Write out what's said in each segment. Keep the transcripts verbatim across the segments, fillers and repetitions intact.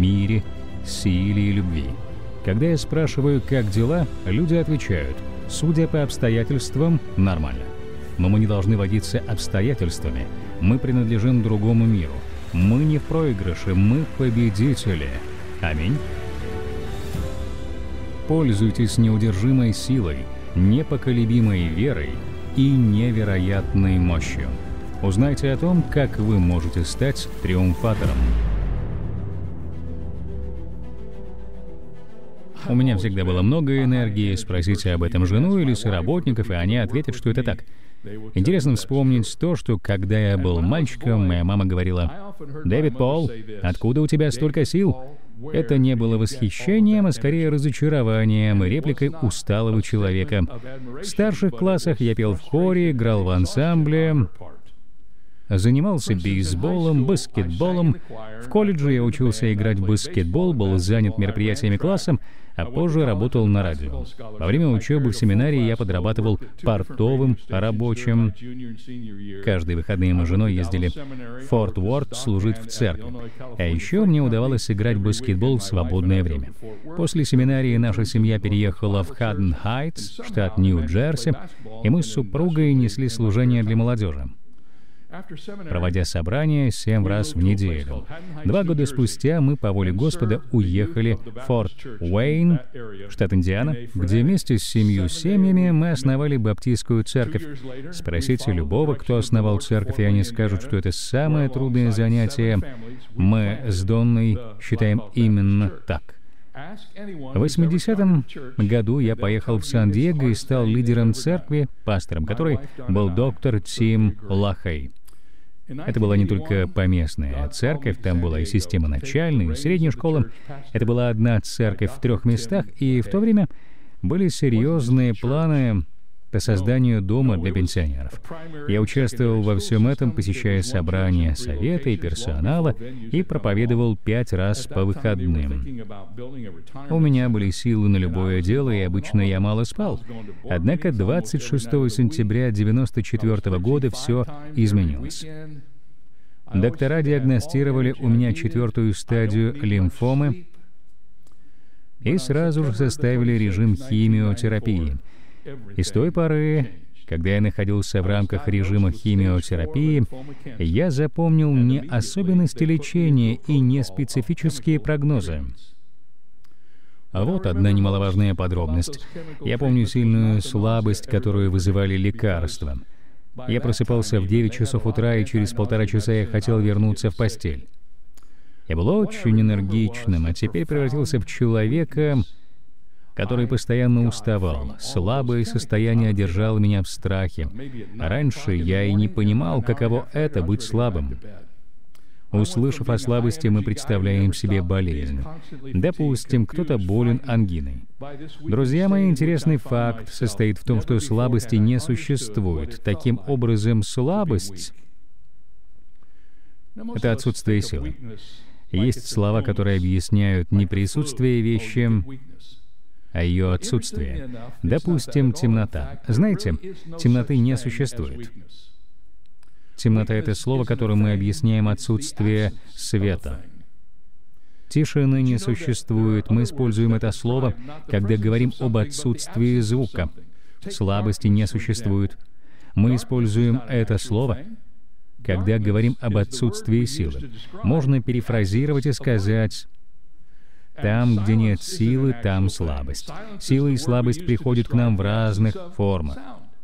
мире, силе и любви. Когда я спрашиваю, как дела, люди отвечают: судя по обстоятельствам, нормально. Но мы не должны водиться обстоятельствами. Мы принадлежим другому миру. Мы не в проигрыше, мы победители. Аминь. Пользуйтесь неудержимой силой, непоколебимой верой и невероятной мощью. Узнайте о том, как вы можете стать триумфатором. У меня всегда было много энергии. Спросите об этом жену или соработников, и они ответят, что это так. Интересно вспомнить то, что когда я был мальчиком, моя мама говорила: «Дэвид Пол, откуда у тебя столько сил?» Это не было восхищением, а скорее разочарованием и репликой усталого человека. В старших классах я пел в хоре, играл в ансамбле, занимался бейсболом, баскетболом. В колледже я учился играть в баскетбол, был занят мероприятиями класса, а позже работал на радио. Во время учебы в семинарии я подрабатывал портовым рабочим. Каждые выходные мы с женой ездили в Форт Уорт служить в церкви. А еще мне удавалось играть в баскетбол в свободное время. После семинарии наша семья переехала в Хадден-Хайтс, штат Нью-Джерси, и мы с супругой несли служение для молодежи, проводя собрания семь раз в неделю. Два года спустя мы по воле Господа уехали в Форт Уэйн, штат Индиана, где вместе с семью семьями мы основали баптистскую церковь. Спросите любого, кто основал церковь, и они скажут, что это самое трудное занятие. Мы с Донной считаем именно так. В восьмидесятом году я поехал в Сан-Диего и стал лидером церкви, пастором которой был доктор Тим Лахей. Это была не только поместная церковь, там была и система начальной, и средней школы. Это была одна церковь в трех местах, и в то время были серьезные планы по созданию дома для пенсионеров. Я участвовал во всем этом, посещая собрания совета и персонала, и проповедовал пять раз по выходным. У меня были силы на любое дело, и обычно я мало спал. Однако двадцать шестого сентября девяносто четвёртого года все изменилось. Доктора диагностировали у меня четвертую стадию лимфомы и сразу же составили режим химиотерапии. И с той поры, когда я находился в рамках режима химиотерапии, я запомнил не особенности лечения и не специфические прогнозы. А вот одна немаловажная подробность. Я помню сильную слабость, которую вызывали лекарства. Я просыпался в девять часов утра, и через полтора часа я хотел вернуться в постель. Я был очень энергичным, а теперь превратился в человека, который постоянно уставал. Слабое состояние держало меня в страхе. Раньше я и не понимал, каково это — быть слабым. Услышав о слабости, мы представляем себе болезнь. Допустим, кто-то болен ангиной. Друзья мои, интересный факт состоит в том, что слабости не существует. Таким образом, слабость — это отсутствие силы. Есть слова, которые объясняют не присутствие вещи, а ее отсутствие. Допустим, темнота. Знаете, темноты не существует. Темнота — это слово, которым мы объясняем отсутствие света. Тишины не существует. Мы используем это слово, когда говорим об отсутствии звука. Слабости не существует. Мы используем это слово, когда говорим об отсутствии силы. Можно перефразировать и сказать: там, где нет силы, там слабость. Сила и слабость приходят к нам в разных формах.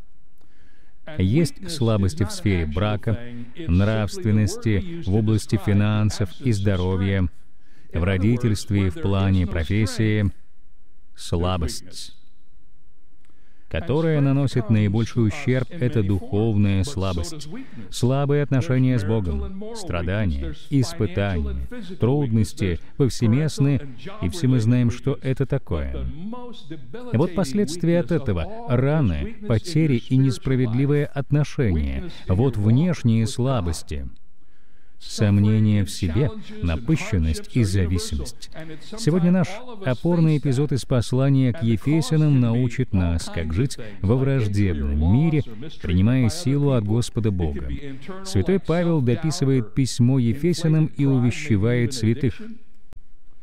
Есть слабости в сфере брака, нравственности, в области финансов и здоровья, в родительстве и в плане профессии. Слабость, которая наносит наибольший ущерб, это духовная слабость. Слабые отношения с Богом, страдания, испытания, трудности повсеместны, и все мы знаем, что это такое. И вот последствия от этого — раны, потери и несправедливое отношение. Вот внешние слабости. Сомнение в себе, напыщенность и зависимость. Сегодня наш опорный эпизод из послания к Ефесянам научит нас, как жить во враждебном мире, принимая силу от Господа Бога. Святой Павел дописывает письмо Ефесянам и увещевает святых: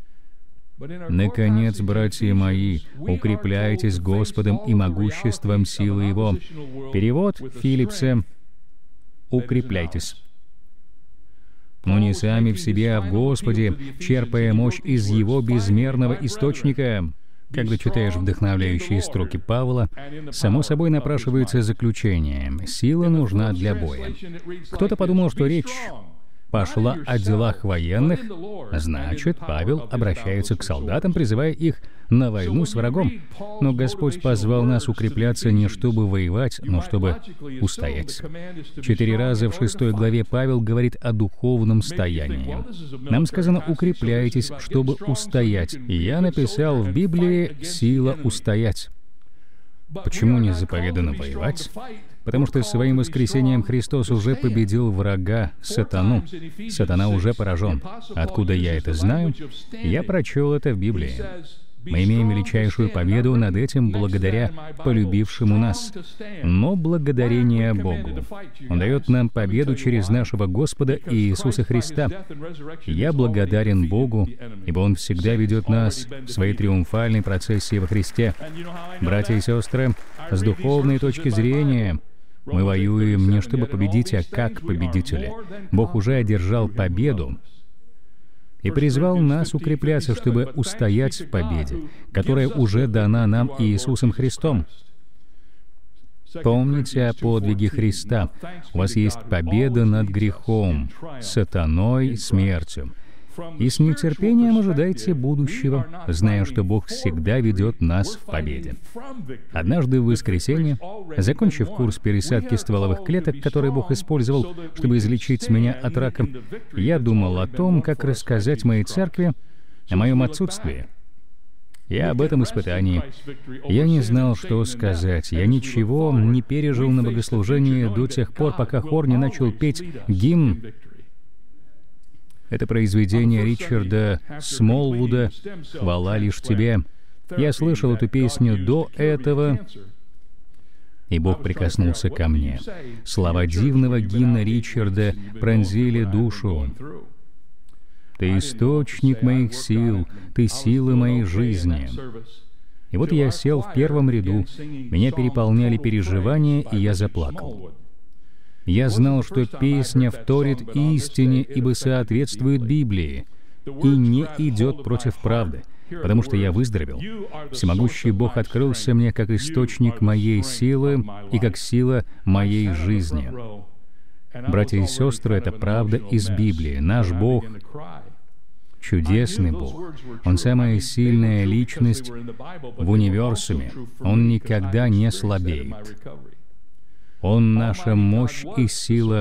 Наконец, братья мои, укрепляйтесь Господом и могуществом силы Его. Перевод Филлипса: укрепляйтесь. Но не сами в себе, а в Господе, черпая мощь из Его безмерного источника. Когда читаешь вдохновляющие строки Павла, само собой напрашивается заключение: сила нужна для боя. Кто-то подумал, что речь пошла о делах военных, значит, Павел обращается к солдатам, призывая их на войну с врагом. Но Господь позвал нас укрепляться не чтобы воевать, но чтобы устоять. Четыре раза в шестой главе Павел говорит о духовном стоянии. Нам сказано: «Укрепляйтесь, чтобы устоять». И я написал в Библии «сила устоять». Почему не заповедано воевать? Потому что своим воскресением Христос уже победил врага, сатану. Сатана уже поражен. Откуда я это знаю? Я прочел это в Библии. Мы имеем величайшую победу над этим благодаря полюбившему нас. Но благодарение Богу. Он дает нам победу через нашего Господа Иисуса Христа. Я благодарен Богу, ибо Он всегда ведет нас в своей триумфальной процессии во Христе. Братья и сестры, с духовной точки зрения, мы воюем не чтобы победить, а как победители. Бог уже одержал победу и призвал нас укрепляться, чтобы устоять в победе, которая уже дана нам Иисусом Христом. Помните о подвиге Христа. У вас есть победа над грехом, сатаной, смертью. И с нетерпением ожидайте будущего, зная, что Бог всегда ведет нас в победе. Однажды в воскресенье, закончив курс пересадки стволовых клеток, который Бог использовал, чтобы излечить меня от рака, я думал о том, как рассказать моей церкви о моем отсутствии. Я об этом испытании. Я не знал, что сказать. Я ничего не пережил на богослужении до тех пор, пока хор не начал петь гимн. Это произведение Ричарда Смолвуда «Хвала лишь Тебе». Я слышал эту песню до этого, и Бог прикоснулся ко мне. Слова дивного гимна Ричарда пронзили душу. «Ты источник моих сил, Ты сила моей жизни». И вот я сел в первом ряду, меня переполняли переживания, и я заплакал. Я знал, что песня вторит истине, ибо соответствует Библии, и не идет против правды, потому что я выздоровел. Всемогущий Бог открылся мне как источник моей силы и как сила моей жизни. Братья и сестры, это правда из Библии. Наш Бог — чудесный Бог. Он самая сильная личность в универсуме. Он никогда не слабеет. Он наша мощь и сила.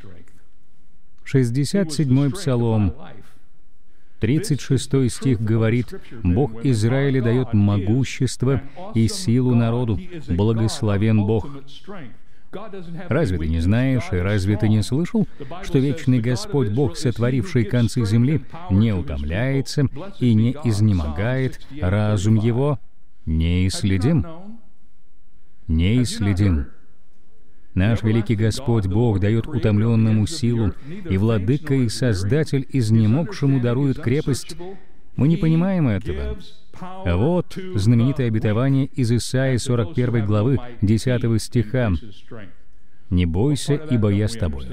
шестьдесят седьмой Псалом, тридцать шестой стих говорит: «Бог Израиля дает могущество и силу народу. Благословен Бог». Разве ты не знаешь и разве ты не слышал, что вечный Господь Бог, сотворивший концы земли, не утомляется и не изнемогает, разум Его неисследим? Неисследим. Наш великий Господь Бог дает утомленному силу, и Владыка и Создатель изнемогшему дарует крепость. Мы не понимаем этого. А вот знаменитое обетование из Исаии сорок первой главы, десятого стиха. «Не бойся, ибо я с тобой.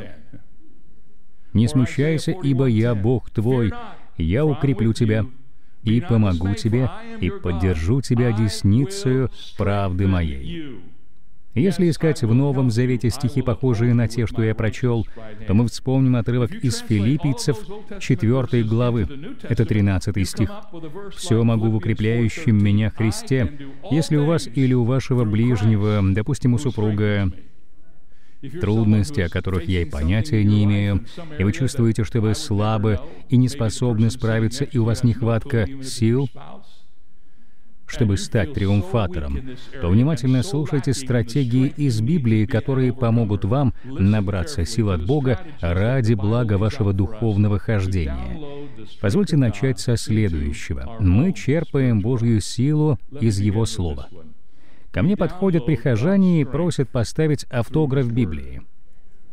Не смущайся, ибо я Бог твой. Я укреплю тебя, и помогу тебе, и поддержу тебя десницею правды моей». Если искать в Новом Завете стихи, похожие на те, что я прочел, то мы вспомним отрывок из Филиппийцев четвёртой главы. Это тринадцатый стих. «Все могу в укрепляющем меня Христе». Если у вас или у вашего ближнего, допустим, у супруга, трудности, о которых я и понятия не имею, и вы чувствуете, что вы слабы и не способны справиться, и у вас нехватка сил, чтобы стать триумфатором, то внимательно слушайте стратегии из Библии, которые помогут вам набраться сил от Бога ради блага вашего духовного хождения. Позвольте начать со следующего. Мы черпаем Божью силу из Его Слова. Ко мне подходят прихожане и просят поставить автограф Библии.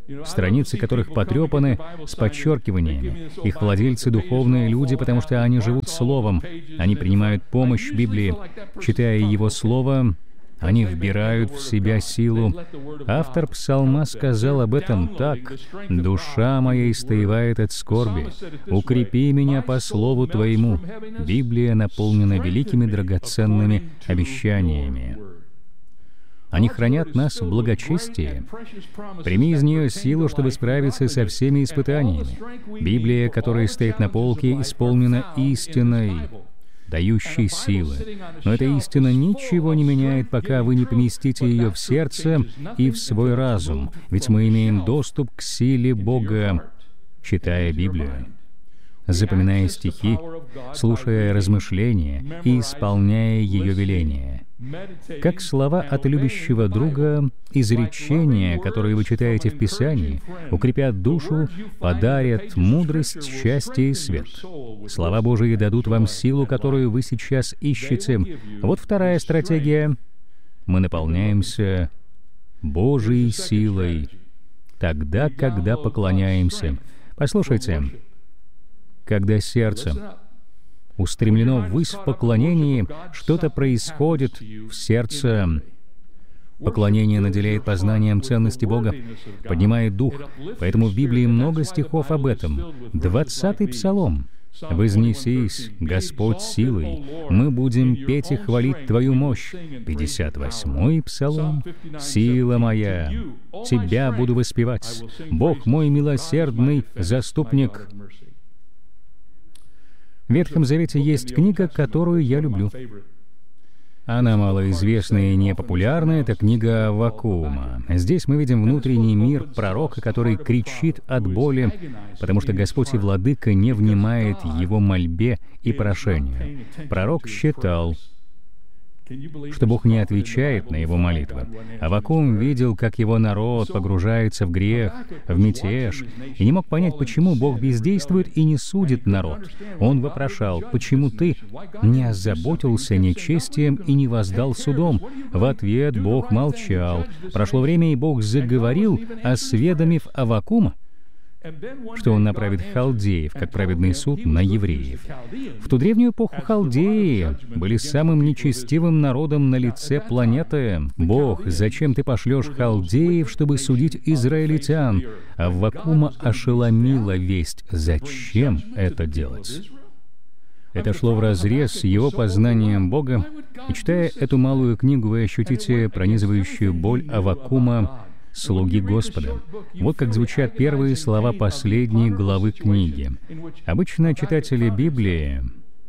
страницы которых потрепаны с подчеркиваниями. Их владельцы — духовные люди, потому что они живут Словом. Они принимают помощь Библии. Читая Его Слово, они вбирают в себя силу. Автор псалма сказал об этом так: «Душа моя истаивает от скорби. Укрепи меня по слову Твоему». Библия наполнена великими драгоценными обещаниями. Они хранят нас в благочестии. Прими из нее силу, чтобы справиться со всеми испытаниями. Библия, которая стоит на полке, исполнена истиной, дающей силы. Но эта истина ничего не меняет, пока вы не поместите ее в сердце и в свой разум, ведь мы имеем доступ к силе Бога, читая Библию, запоминая стихи, слушая размышления и исполняя ее веления. Как слова от любящего друга, изречения, которые вы читаете в Писании, укрепят душу, подарят мудрость, счастье и свет. Слова Божии дадут вам силу, которую вы сейчас ищете. Вот вторая стратегия. Мы наполняемся Божьей силой тогда, когда поклоняемся. Послушайте, когда сердце устремлено ввысь в поклонении, что-то происходит в сердце. Поклонение наделяет познанием ценности Бога, поднимает дух. Поэтому в Библии много стихов об этом. Двадцатый псалом. «Вознесись, Господь, силой, мы будем петь и хвалить Твою мощь». Пятьдесят восьмой псалом. «Сила моя, Тебя буду воспевать, Бог мой милосердный заступник». В Ветхом Завете есть книга, которую я люблю. Она малоизвестная и непопулярная, это книга Аввакума. Здесь мы видим внутренний мир пророка, который кричит от боли, потому что Господь и Владыка не внимает его мольбе и прошению. Пророк считал, что Бог не отвечает на его молитвы. Аввакум видел, как его народ погружается в грех, в мятеж, и не мог понять, почему Бог бездействует и не судит народ. Он вопрошал: «Почему ты не озаботился нечестием и не воздал судом?» В ответ Бог молчал. Прошло время, и Бог заговорил, осведомив Аввакума, что он направит халдеев, как праведный суд, на евреев. В ту древнюю эпоху халдеи были самым нечестивым народом на лице планеты. «Бог, зачем ты пошлешь халдеев, чтобы судить израильтян?» Аввакума ошеломила весть. Зачем это делать? Это шло вразрез с его познанием Бога, и, читая эту малую книгу, вы ощутите пронизывающую боль Аввакума, слуги Господа. Вот как звучат первые слова последней главы книги. Обычно читатели Библии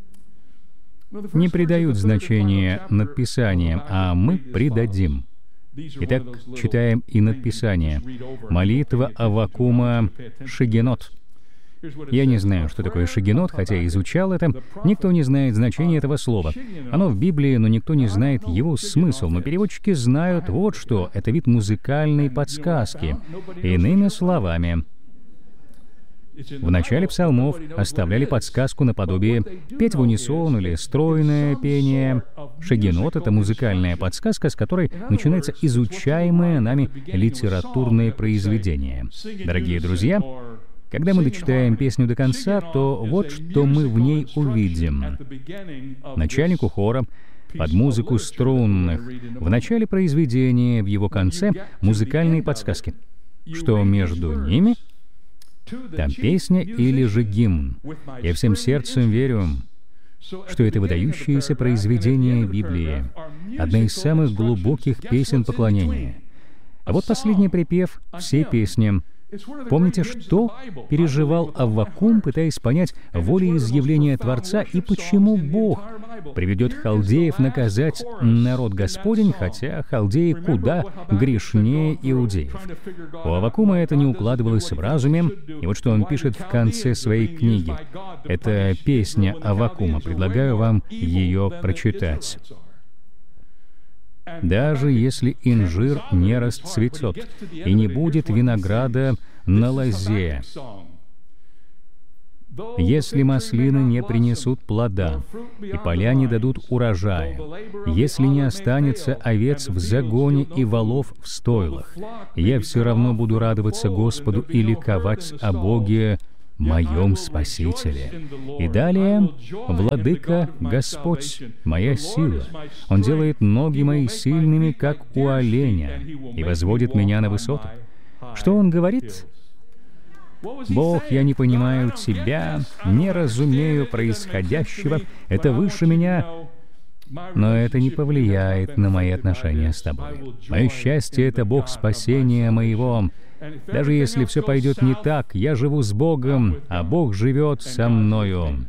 не придают значения надписаниям, а мы придадим. Итак, читаем и надписание. Молитва Аввакума Шигенот. Я не знаю, что такое шигенот, хотя изучал это. Никто не знает значения этого слова. Оно в Библии, но никто не знает его смысл. Но переводчики знают вот что. Это вид музыкальной подсказки. Иными словами, в начале псалмов оставляли подсказку наподобие петь в унисон или стройное пение. Шигенот — это музыкальная подсказка, с которой начинается изучаемое нами литературное произведение. Дорогие друзья, когда мы дочитаем песню до конца, то вот что мы в ней увидим. Начальнику хора под музыку струнных, в начале произведения, в его конце музыкальные подсказки. Что между ними? Там песня или же гимн. Я всем сердцем верю, что это выдающееся произведение Библии, одна из самых глубоких песен поклонения. А вот последний припев всей песни. Помните, что переживал Аввакум, пытаясь понять волеизъявление Творца и почему Бог приведет халдеев наказать народ Господень, хотя халдеи куда грешнее иудеев. У Аввакума это не укладывалось в разуме, и вот что он пишет в конце своей книги. Это песня Аввакума, предлагаю вам ее прочитать. «Даже если инжир не расцветет, и не будет винограда на лозе, Если маслины не принесут плода, и поля не дадут урожая, если не останется овец в загоне и волов в стойлах, я все равно буду радоваться Господу и ликовать о Боге, моем Спасителе. И далее, «Владыка Господь, моя сила. Он делает ноги мои сильными, как у оленя, и возводит меня на высоту». Что он говорит? «Бог, я не понимаю Тебя, не разумею происходящего, это выше меня, но это не повлияет на мои отношения с Тобой. Мое счастье — это Бог спасения моего. Даже если все пойдет не так, я живу с Богом, а Бог живет со мною».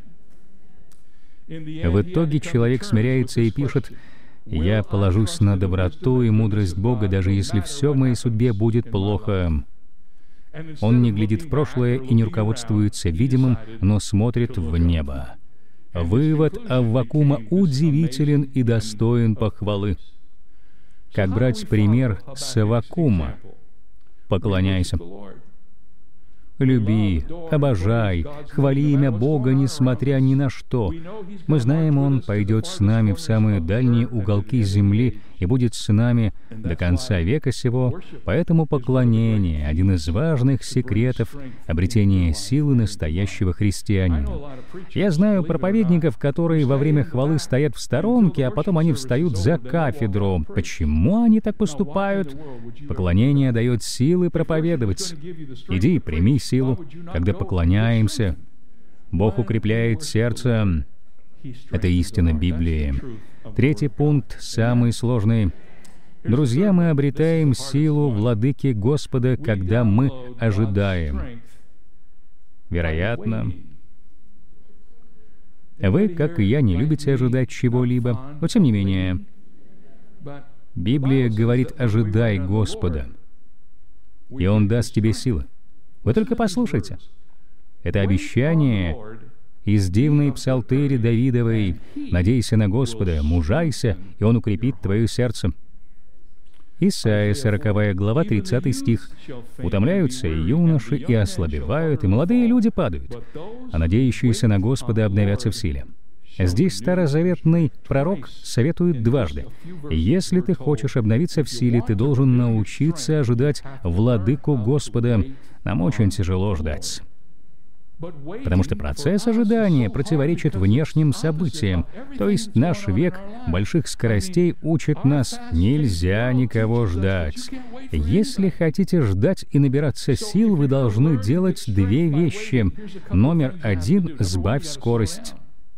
В итоге человек смиряется и пишет: «Я положусь на доброту и мудрость Бога, даже если все в моей судьбе будет плохо». Он не глядит в прошлое и не руководствуется видимым, но смотрит в небо. Вывод Аввакума удивителен и достоин похвалы. Как брать пример с Аввакума? Поклоняйся. Люби, обожай, хвали имя Бога, несмотря ни на что. Мы знаем, Он пойдет с нами в самые дальние уголки земли и будет с нами до конца века сего, поэтому поклонение — один из важных секретов обретения силы настоящего христианина. Я знаю проповедников, которые во время хвалы стоят в сторонке, а потом они встают за кафедру. Почему они так поступают? Поклонение дает силы проповедовать. Иди, прими силу. Когда поклоняемся, Бог укрепляет сердце. Это истина Библии. Третий пункт, самый сложный. Друзья, мы обретаем силу владыки Господа, когда мы ожидаем. Вероятно, вы, как и я, не любите ожидать чего-либо, но тем не менее, Библия говорит: «Ожидай Господа, и Он даст тебе силы». Вы только послушайте. Это обещание из дивной псалтыри Давидовой: «Надейся на Господа, мужайся, и Он укрепит твое сердце». Исайя, сороковая глава, тридцатый стих. «Утомляются и юноши, и ослабевают, и молодые люди падают, а надеющиеся на Господа обновятся в силе». Здесь старозаветный пророк советует дважды. Если ты хочешь обновиться в силе, ты должен научиться ожидать владыку Господа. Нам очень тяжело ждать, потому что процесс ожидания противоречит внешним событиям. То есть наш век больших скоростей учит нас: нельзя никого ждать. Если хотите ждать и набираться сил, вы должны делать две вещи. Номер один — сбавь скорость.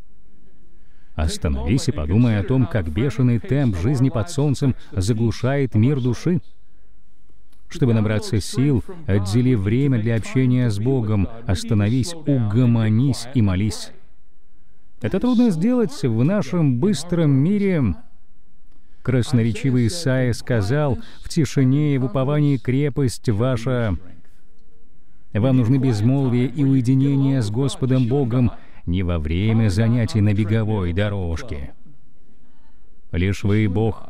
Остановись и подумай о том, как бешеный темп жизни под солнцем заглушает мир души. Чтобы набраться сил, отдели время для общения с Богом, остановись, угомонись и молись. Это трудно сделать в нашем быстром мире. Красноречивый Исайя сказал: «В тишине и в уповании крепость ваша». Вам нужны безмолвие и уединение с Господом Богом не во время занятий на беговой дорожке. Лишь вы и Бог.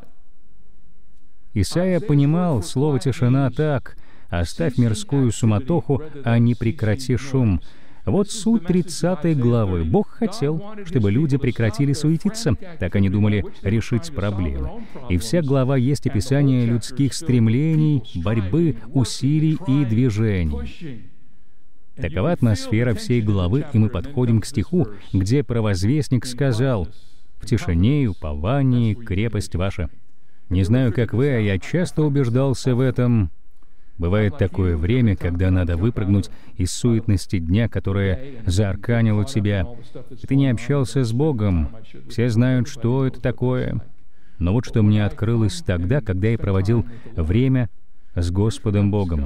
Исайя понимал слово «тишина» так: «Оставь мирскую суматоху, а не прекрати шум». Вот суть тридцатой главы. Бог хотел, чтобы люди прекратили суетиться. Так они думали решить проблемы. И вся глава есть описание людских стремлений, борьбы, усилий и движений. Такова атмосфера всей главы, и мы подходим к стиху, где провозвестник сказал: «В тишине и уповании крепость ваша». Не знаю, как вы, а я часто убеждался в этом. Бывает такое время, когда надо выпрыгнуть из суетности дня, которая заарканила тебя, и ты не общался с Богом. Все знают, что это такое. Но вот что мне открылось тогда, когда я проводил время с Господом Богом.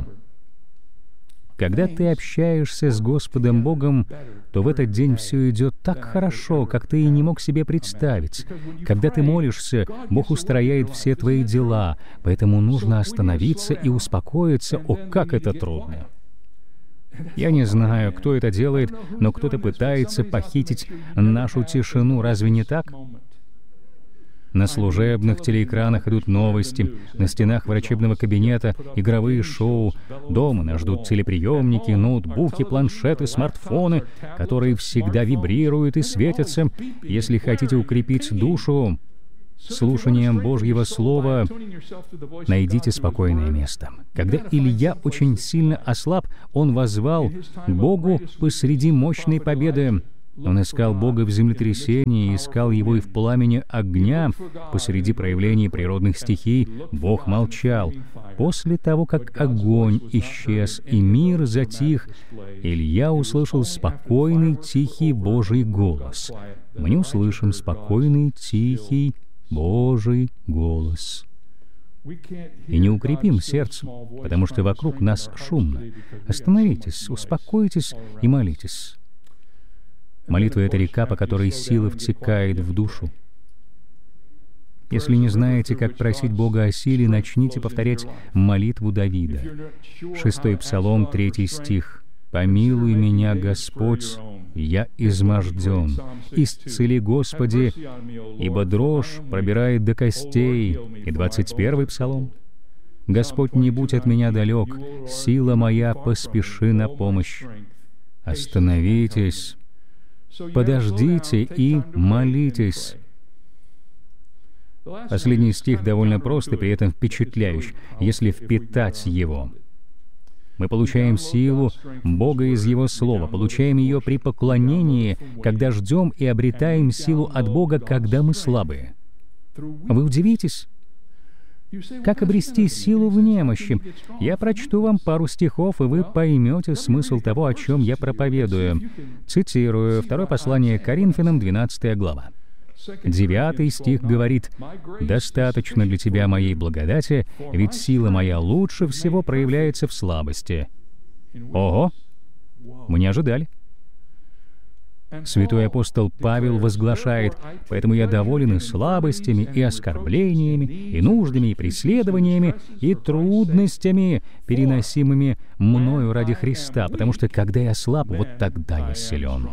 Когда ты общаешься с Господом Богом, то в этот день все идет так хорошо, как ты и не мог себе представить. Когда ты молишься, Бог устрояет все твои дела, поэтому нужно остановиться и успокоиться. О, как это трудно! Я не знаю, кто это делает, но кто-то пытается похитить нашу тишину. Разве не так? На служебных телеэкранах идут новости, на стенах врачебного кабинета игровые шоу, дома нас ждут телеприемники, ноутбуки, планшеты, смартфоны, которые всегда вибрируют и светятся. Если хотите укрепить душу слушанием Божьего Слова, найдите спокойное место. Когда Илья очень сильно ослаб, он воззвал к Богу посреди мощной победы. Он искал Бога в землетрясении, искал Его и в пламени огня. Посреди проявлений природных стихий Бог молчал. После того, как огонь исчез и мир затих, Илья услышал спокойный, тихий Божий голос. Мы не услышим спокойный, тихий Божий голос. И не укрепим сердце, потому что вокруг нас шумно. Остановитесь, успокойтесь и молитесь. Молитва — это река, по которой сила втекает в душу. Если не знаете, как просить Бога о силе, начните повторять молитву Давида. Шестой Псалом, третий стих. «Помилуй меня, Господь, я изможден. Исцели, Господи, ибо дрожь пробирает до костей». И двадцать первый Псалом. «Господь, не будь от меня далек, сила моя, поспеши на помощь». Остановитесь, подождите и молитесь. Последний стих довольно прост и при этом впечатляющий, если впитать его. Мы получаем силу Бога из Его Слова, получаем ее при поклонении, когда ждем, и обретаем силу от Бога, когда мы слабые. Вы удивитесь, как обрести силу в немощи. Я прочту вам пару стихов, и вы поймете смысл того, о чем я проповедую. Цитирую второе послание к Коринфянам, двенадцатая глава. Девятый стих говорит: «Достаточно для тебя моей благодати, ведь сила моя лучше всего проявляется в слабости». Ого! Мы не ожидали. Святой апостол Павел возглашает: «Поэтому я доволен и слабостями, и оскорблениями, и нуждами, и преследованиями, и трудностями, переносимыми мною ради Христа, потому что когда я слаб, вот тогда я силен».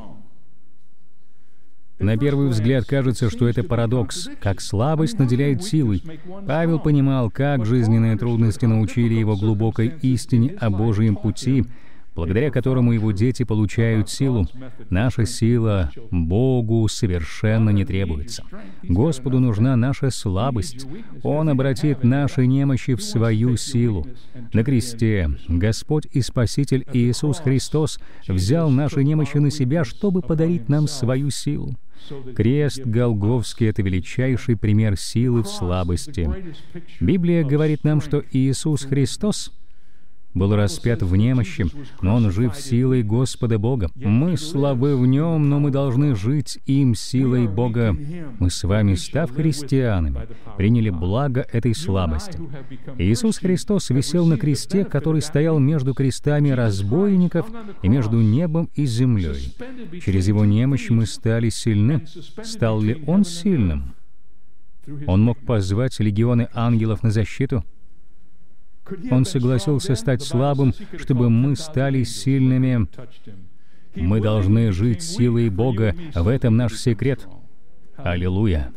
На первый взгляд кажется, что это парадокс, как слабость наделяет силой. Павел понимал, как жизненные трудности научили его глубокой истине о Божьем пути, благодаря которому его дети получают силу. Наша сила Богу совершенно не требуется. Господу нужна наша слабость. Он обратит наши немощи в свою силу. На кресте Господь и Спаситель Иисус Христос взял наши немощи на себя, чтобы подарить нам свою силу. Крест Голгофский — это величайший пример силы в слабости. Библия говорит нам, что Иисус Христос был распят в немощи, но Он жив силой Господа Бога. Мы слабы в Нем, но мы должны жить им силой Бога. Мы с вами, став христианами, приняли благо этой слабости. Иисус Христос висел на кресте, который стоял между крестами разбойников и между небом и землей. Через Его немощь мы стали сильны. Стал ли Он сильным? Он мог позвать легионы ангелов на защиту? Он согласился стать слабым, чтобы мы стали сильными. Мы должны жить силой Бога. В этом наш секрет. Аллилуйя!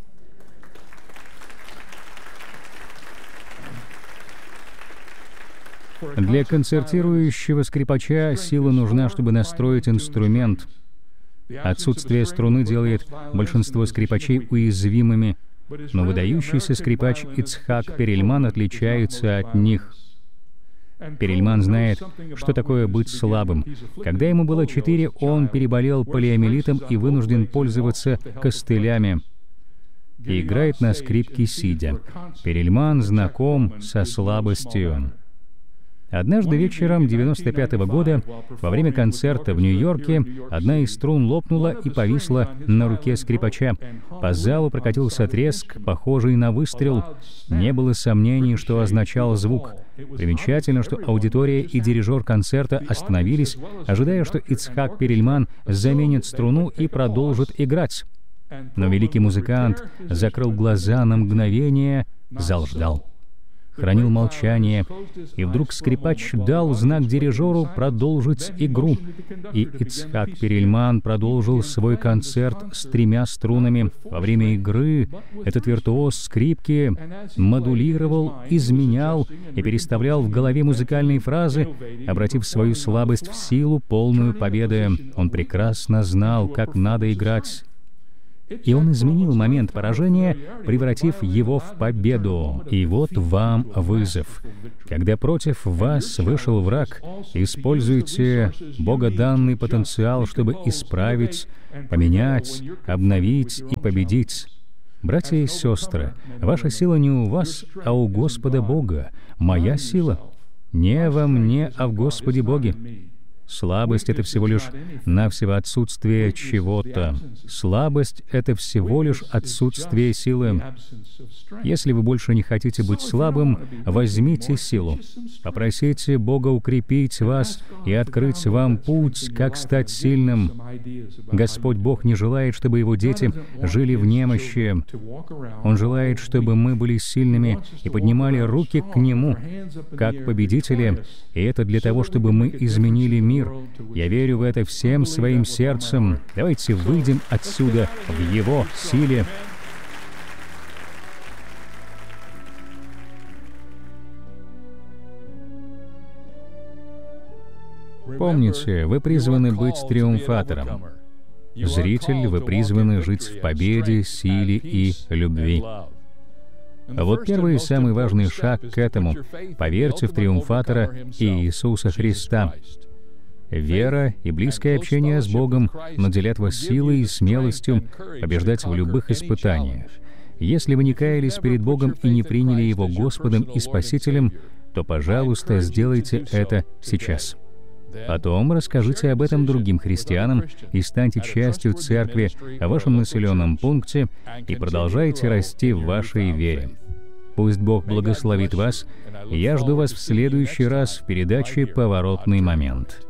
Для концертирующего скрипача сила нужна, чтобы настроить инструмент. Отсутствие струны делает большинство скрипачей уязвимыми, но выдающийся скрипач Ицхак Перельман отличается от них. Перельман знает, что такое быть слабым. Когда ему было четыре, он переболел полиомиелитом и вынужден пользоваться костылями. И играет на скрипке сидя. Перельман знаком со слабостью. Однажды вечером девяносто пятого года, во время концерта в Нью-Йорке, одна из струн лопнула и повисла на руке скрипача. По залу прокатился треск, похожий на выстрел. Не было сомнений, что означал звук. Примечательно, что аудитория и дирижер концерта остановились, ожидая, что Ицхак Перельман заменит струну и продолжит играть. Но великий музыкант закрыл глаза на мгновение, зал ждал. хранил молчание, и вдруг скрипач дал знак дирижеру продолжить игру, и Ицхак Перельман продолжил свой концерт с тремя струнами. Во время игры этот виртуоз скрипки модулировал, изменял и переставлял в голове музыкальные фразы, обратив свою слабость в силу, полную победы. Он прекрасно знал, как надо играть. И он изменил момент поражения, превратив его в победу. И вот вам вызов. Когда против вас вышел враг, используйте богоданный потенциал, чтобы исправить, поменять, обновить и победить. Братья и сестры, ваша сила не у вас, а у Господа Бога. Моя сила не во мне, а в Господе Боге. Слабость — это всего лишь навсего отсутствие чего-то. Слабость — это всего лишь отсутствие силы. Если вы больше не хотите быть слабым, возьмите силу. Попросите Бога укрепить вас и открыть вам путь, как стать сильным. Господь Бог не желает, чтобы Его дети жили в немощи. Он желает, чтобы мы были сильными и поднимали руки к Нему, как победители, и это для того, чтобы мы изменили мир. Я верю в это всем своим сердцем. Давайте выйдем отсюда в Его силе. Помните, вы призваны быть триумфатором. Зритель, вы призваны жить в победе, силе и любви. А вот первый и самый важный шаг к этому — поверьте в триумфатора Иисуса Христа. Вера и близкое общение с Богом наделят вас силой и смелостью побеждать в любых испытаниях. Если вы не каялись перед Богом и не приняли Его Господом и Спасителем, то, пожалуйста, сделайте это сейчас. Потом расскажите об этом другим христианам и станьте частью церкви в вашем населенном пункте и продолжайте расти в вашей вере. Пусть Бог благословит вас, и я жду вас в следующий раз в передаче «Поворотный момент».